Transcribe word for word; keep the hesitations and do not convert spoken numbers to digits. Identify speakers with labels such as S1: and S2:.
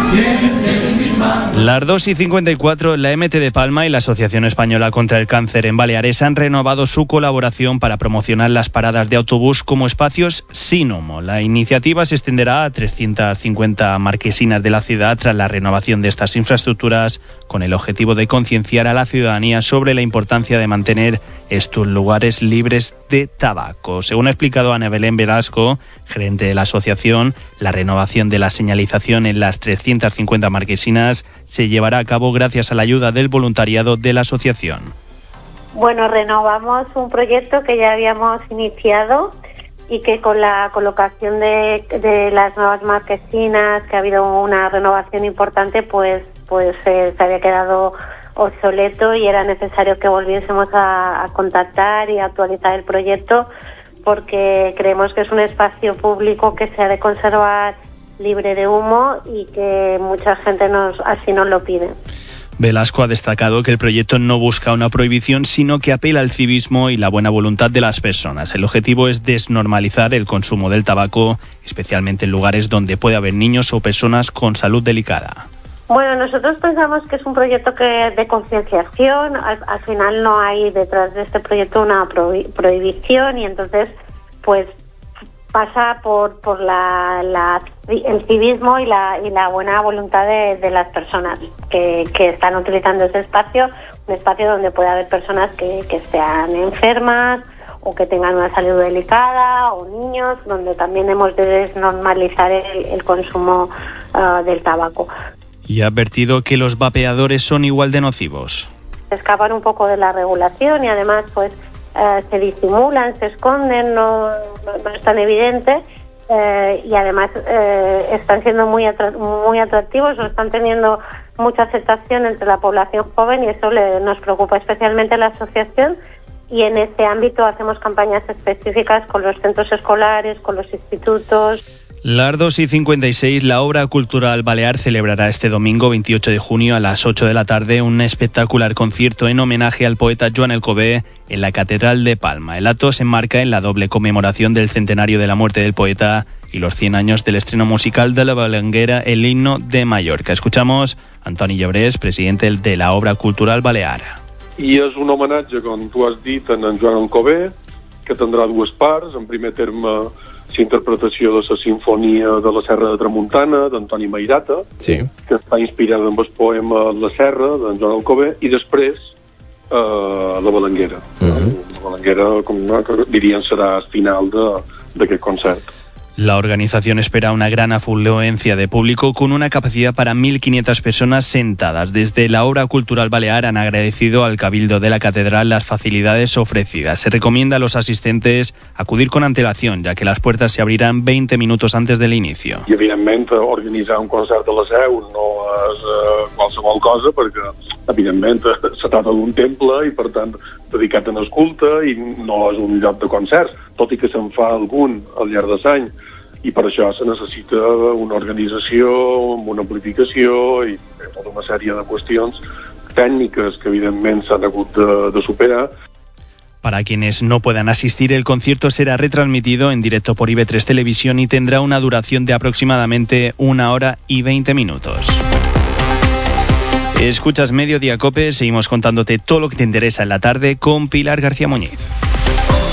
S1: Las dos y cincuenta y cuatro, la M T de Palma y la Asociación Española contra el Cáncer en Baleares han renovado su colaboración para promocionar las paradas de autobús como espacios sin humo. La iniciativa se extenderá a trescientas cincuenta marquesinas de la ciudad tras la renovación de estas infraestructuras, con el objetivo de concienciar a la ciudadanía sobre la importancia de mantener estos lugares libres de tabaco. Según ha explicado Ana Belén Velasco, gerente de la asociación, la renovación de la señalización en las trescientas cincuenta marquesinas se llevará a cabo gracias a la ayuda del voluntariado de la asociación.
S2: Bueno, renovamos un proyecto que ya habíamos iniciado y que con la colocación de, de las nuevas marquesinas, que ha habido una renovación importante, pues, pues eh, se había quedado obsoleto y era necesario que volviésemos a, a contactar y a actualizar el proyecto, porque creemos que es un espacio público que se ha de conservar libre de humo y que mucha gente nos así nos lo pide.
S1: Velasco ha destacado que el proyecto no busca una prohibición, sino que apela al civismo y la buena voluntad de las personas. El objetivo es desnormalizar el consumo del tabaco, especialmente en lugares donde puede haber niños o personas con salud delicada.
S2: Bueno, nosotros pensamos que es un proyecto que de concienciación. Al, al final no hay detrás de este proyecto una prohi- prohibición y entonces pues pasa por por la, la el civismo y la y la buena voluntad de, de las personas que, que están utilizando ese espacio, un espacio donde puede haber personas que, que estén enfermas o que tengan una salud delicada o niños, donde también hemos de desnormalizar el, el consumo uh, del tabaco.
S1: Y ha advertido que los vapeadores son igual de nocivos.
S2: Escapan un poco de la regulación y además pues Uh, se disimulan, se esconden, no, no, no es tan evidente uh, y además uh, están siendo muy atra- muy atractivos, o están teniendo mucha aceptación entre la población joven y eso le, nos preocupa especialmente a la asociación, y en este ámbito hacemos campañas específicas con los centros escolares, con los institutos.
S1: Las dos y cincuenta y seis, la Obra Cultural Balear celebrará este domingo veintiocho de junio a las ocho de la tarde un espectacular concierto en homenaje al poeta Joan Alcover en la Catedral de Palma. El acto se enmarca en la doble conmemoración del centenario de la muerte del poeta y los cien años del estreno musical de la Balanguera, el himno de Mallorca. Escuchamos a Antoni Llebrés, presidente de la Obra Cultural Balear.
S3: I és un homenatge, com tu has dit, en Joan Alcover, que tindrà dues parts. En primer terme, la interpretació de la Sinfonia de la Serra de Tramuntana, d'Antoni Mairata, sí, que està inspirada en el poema La Serra, d'en Joan Alcover, i després eh, La Balanguera. Uh-huh. La Balanguera, com dirien, serà el final d'aquest concert.
S1: La organización espera una gran afluencia de público con una capacidad para mil quinientas personas sentadas. Desde la Obra Cultural Balear han agradecido al Cabildo de la Catedral las facilidades ofrecidas. Se recomienda a los asistentes acudir con antelación, ya que las puertas se abrirán veinte minutos antes del inicio.
S3: I, evidentment, organitzar un concert a la Seu no és uh, qualsevol cosa, perquè, evidentment, se trata d'un temple i, per tant, dedicat a el culte, i no és un lloc de concerts, tot i que se'n fa algun al llarg de l'any. I per això se necesita una organizació, una amplificació i tota una sèrie de qüestions tècniques que evidentment s'han hagut de, de superar.
S1: Para quienes no puedan asistir, el concierto será retransmitido en directo por I B tres Televisión y tendrá una duración de aproximadamente una hora y veinte minutos. Escuchas Mediodía Cope, seguimos contándote todo lo que te interesa en la tarde con Pilar García Muñiz.